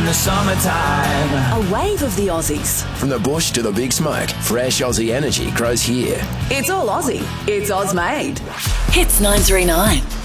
in the summertime. A wave of the Aussies. From the bush to the big smoke, fresh Aussie energy grows here. It's all Aussie. It's Oz made. Hits 939.